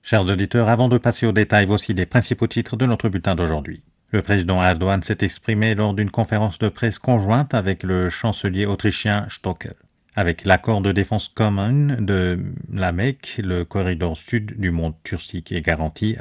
Chers auditeurs, avant de passer aux détails, voici les principaux titres de notre bulletin d'aujourd'hui. Le président Erdogan s'est exprimé lors d'une conférence de presse conjointe avec le chancelier autrichien Stocker. Avec l'accord de défense commune de la Mecque, le corridor sud du mont Turcique est garanti